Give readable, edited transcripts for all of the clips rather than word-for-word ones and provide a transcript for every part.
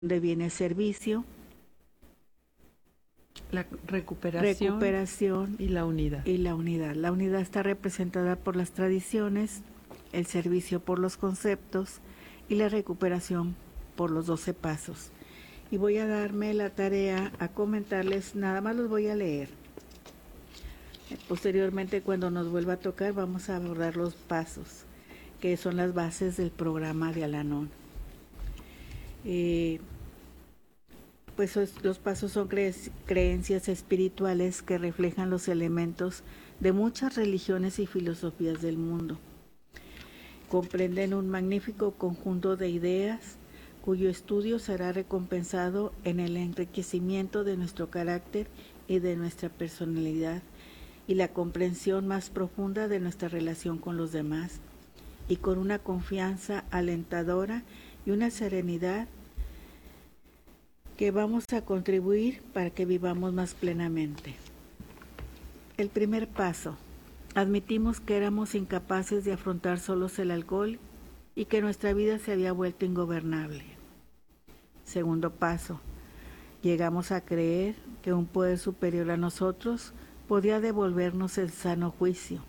de bienes servicio, la recuperación y la unidad. La unidad está representada por las tradiciones, el servicio por los conceptos y la recuperación por los 12 pasos. Y voy a darme la tarea a comentarles, nada más los voy a leer. Posteriormente, cuando nos vuelva a tocar, vamos a abordar los pasos, que son las bases del programa de Al-Anon. Pues los pasos son creencias espirituales que reflejan los elementos de muchas religiones y filosofías del mundo. Comprenden un magnífico conjunto de ideas cuyo estudio será recompensado en el enriquecimiento de nuestro carácter y de nuestra personalidad y la comprensión más profunda de nuestra relación con los demás, y con una confianza alentadora y una serenidad que vamos a contribuir para que vivamos más plenamente. El primer paso: admitimos que éramos incapaces de afrontar solos el alcohol y que nuestra vida se había vuelto ingobernable. Segundo paso: llegamos a creer que un poder superior a nosotros podía devolvernos el sano juicio.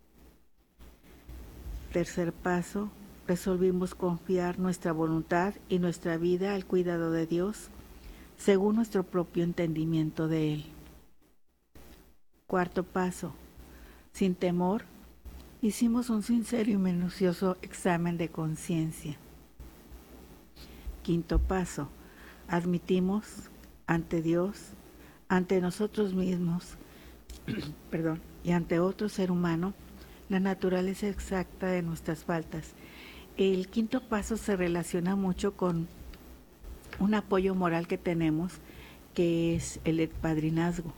Tercer paso: resolvimos confiar nuestra voluntad y nuestra vida al cuidado de Dios, según nuestro propio entendimiento de Él. Cuarto paso: sin temor, hicimos un sincero y minucioso examen de conciencia. Quinto paso: admitimos ante Dios, ante nosotros mismos, y ante otro ser humano, la naturaleza exacta de nuestras faltas. El quinto paso se relaciona mucho con un apoyo moral que tenemos, que es el padrinazgo.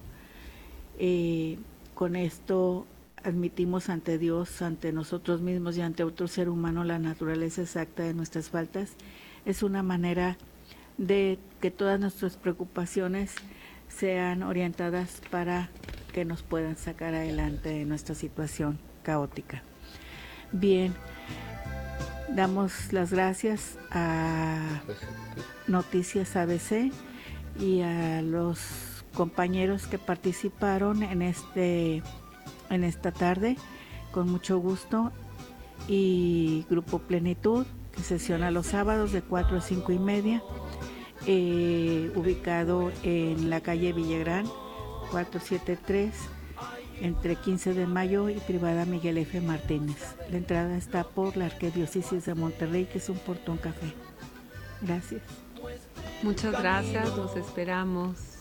Con esto admitimos ante Dios, ante nosotros mismos y ante otro ser humano la naturaleza exacta de nuestras faltas. Es una manera de que todas nuestras preocupaciones sean orientadas para que nos puedan sacar adelante de nuestra situación caótica. Bien, damos las gracias a Noticias ABC y a los compañeros que participaron en esta tarde, con mucho gusto, y Grupo Plenitud, que sesiona los sábados de 4 a 5 y media, ubicado en la calle Villagrán 473, entre 15 de mayo y Privada Miguel F. Martínez. La entrada está por la Arquidiócesis de Monterrey, que es un portón café. Gracias. Muchas gracias, los esperamos.